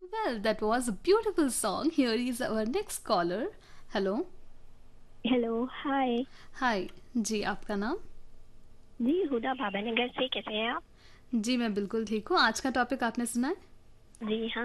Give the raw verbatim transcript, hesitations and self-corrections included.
Well, that was a beautiful song. Here is our next caller. Hello. Hello, हाय। हाय। जी, आपका नाम? जी, हुदा भावनगर से, कैसे हैं आप? जी, मैं बिल्कुल ठीक हूँ। आज का टॉपिक आपने सुना है? जी हाँ।